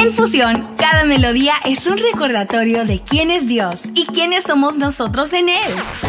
En Fusión, cada melodía es un recordatorio de quién es Dios y quiénes somos nosotros en Él.